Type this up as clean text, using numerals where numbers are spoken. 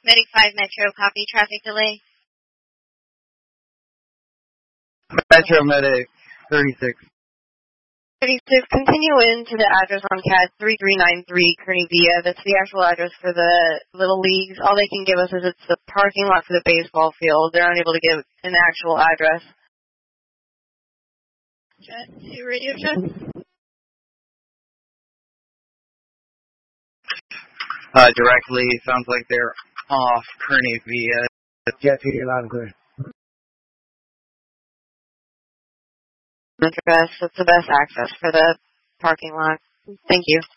Medic 5 Metro, copy traffic delay. Metro Medic 36. 36, continue into the address on CAD 3393 Kearney Via. That's the actual address for the Little Leagues. All they can give us is it's the parking lot for the baseball field. They're unable to give an actual address. Jet, radio check. Directly, sounds like they're off Kearney Via. Jet, you're loud and clear. Address, that's the best access for the parking lot. Thank you.